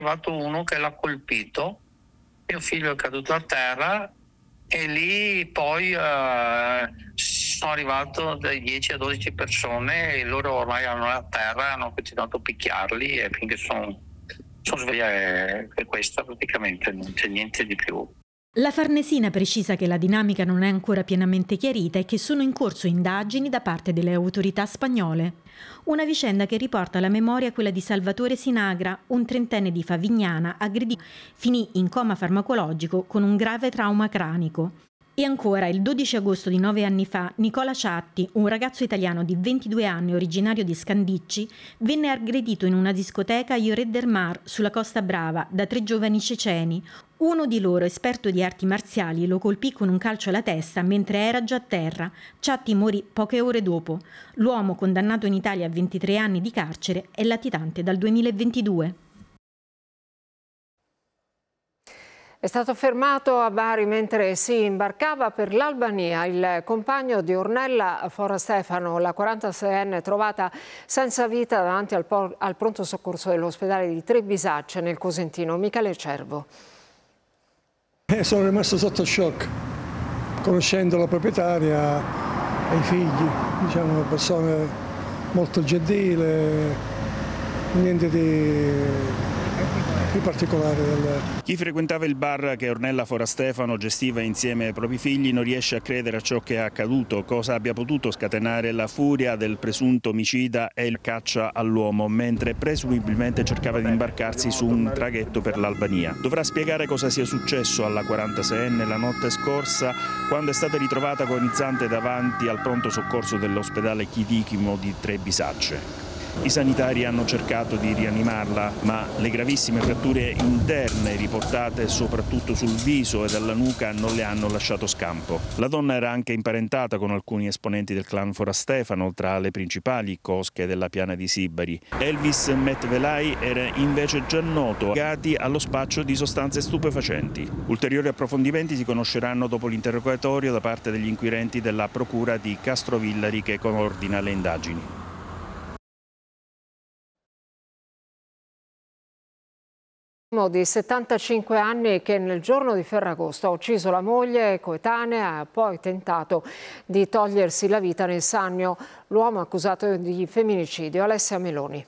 È arrivato uno che l'ha colpito, mio figlio è caduto a terra e lì poi sono arrivato dai 10 a 12 persone e loro ormai erano a terra, hanno continuato a picchiarli e finché sono svegli e questo praticamente non c'è niente di più. La Farnesina precisa che la dinamica non è ancora pienamente chiarita e che sono in corso indagini da parte delle autorità spagnole. Una vicenda che riporta alla memoria quella di Salvatore Sinagra, un trentenne di Favignana aggredito, finì in coma farmacologico con un grave trauma cranico. E ancora, il 12 agosto di 9 anni fa, Nicola Ciatti, un ragazzo italiano di 22 anni originario di Scandicci, venne aggredito in una discoteca a Lloret del Mar, sulla Costa Brava, da 3 giovani ceceni. Uno di loro, esperto di arti marziali, lo colpì con un calcio alla testa mentre era già a terra. Ciatti morì poche ore dopo. L'uomo, condannato in Italia a 23 anni di carcere, è latitante dal 2022. È stato fermato a Bari mentre si imbarcava per l'Albania il compagno di Ornella Fora Stefano, la 46enne trovata senza vita davanti al pronto soccorso dell'ospedale di Trebisacce nel Cosentino. Michele Cervo. Sono rimasto sotto shock, conoscendo la proprietaria e i figli, diciamo una persona molto gentile, niente di particolare. Chi frequentava il bar che Ornella Fora Stefano gestiva insieme ai propri figli non riesce a credere a ciò che è accaduto, cosa abbia potuto scatenare la furia del presunto omicida e il caccia all'uomo, mentre presumibilmente cercava di imbarcarsi su un traghetto per l'Albania. Dovrà spiegare cosa sia successo alla 46enne la notte scorsa, quando è stata ritrovata agonizzante davanti al pronto soccorso dell'ospedale Chirichimo di Trebisacce. I sanitari hanno cercato di rianimarla, ma le gravissime fratture interne riportate soprattutto sul viso e dalla nuca non le hanno lasciato scampo. La donna era anche imparentata con alcuni esponenti del clan Fora Stefano, tra le principali cosche della piana di Sibari. Elvis Metvelai era invece già noto, legati allo spaccio di sostanze stupefacenti. Ulteriori approfondimenti si conosceranno dopo l'interrogatorio da parte degli inquirenti della procura di Castrovillari che coordina le indagini. Di 75 anni che nel giorno di Ferragosto ha ucciso la moglie coetanea e ha poi tentato di togliersi la vita nel Sannio. L'uomo accusato di femminicidio, Alessia Meloni.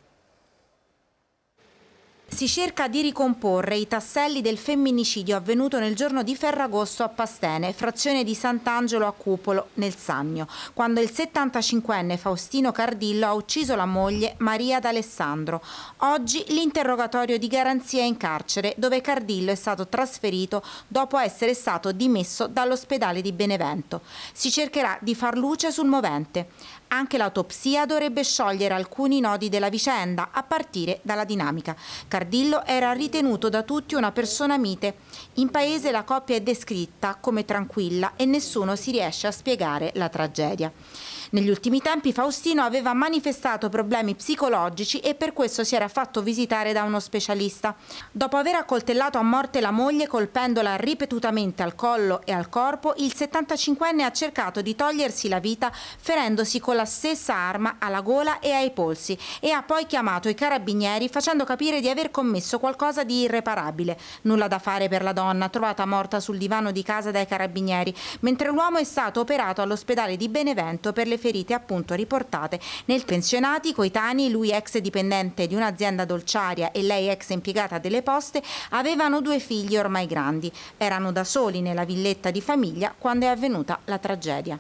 Si cerca di ricomporre i tasselli del femminicidio avvenuto nel giorno di Ferragosto a Pastene, frazione di Sant'Angelo a Cupolo, nel Sannio, quando il 75enne Faustino Cardillo ha ucciso la moglie Maria D'Alessandro. Oggi l'interrogatorio di garanzia è in carcere, dove Cardillo è stato trasferito dopo essere stato dimesso dall'ospedale di Benevento. Si cercherà di far luce sul movente. Anche l'autopsia dovrebbe sciogliere alcuni nodi della vicenda, a partire dalla dinamica. Cardillo era ritenuto da tutti una persona mite. In paese la coppia è descritta come tranquilla e nessuno si riesce a spiegare la tragedia. Negli ultimi tempi Faustino aveva manifestato problemi psicologici e per questo si era fatto visitare da uno specialista. Dopo aver accoltellato a morte la moglie colpendola ripetutamente al collo e al corpo, il 75enne ha cercato di togliersi la vita ferendosi con la stessa arma alla gola e ai polsi e ha poi chiamato i carabinieri facendo capire di aver commesso qualcosa di irreparabile. Nulla da fare per la donna, trovata morta sul divano di casa dai carabinieri, mentre l'uomo è stato operato all'ospedale di Benevento per le ferite appunto riportate nel pensionati coetanei. Lui, ex dipendente di un'azienda dolciaria, e lei, ex impiegata delle poste, avevano 2 figli ormai grandi. Erano da soli nella villetta di famiglia quando è avvenuta la tragedia.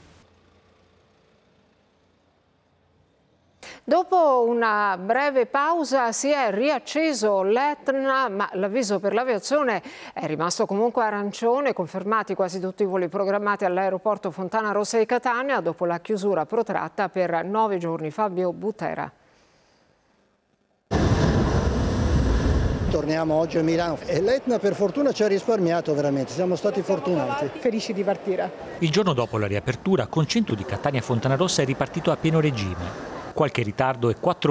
Dopo una breve pausa si è riacceso l'Etna, ma l'avviso per l'aviazione è rimasto comunque arancione, confermati quasi tutti i voli programmati all'aeroporto Fontana Rossa di Catania dopo la chiusura protratta per 9 giorni. Fabio Butera. Torniamo oggi a Milano e l'Etna per fortuna ci ha risparmiato veramente, siamo stati fortunati. Felici di partire. Il giorno dopo la riapertura, Concentro di Catania Fontana Rossa è ripartito a pieno regime. Qualche ritardo e 4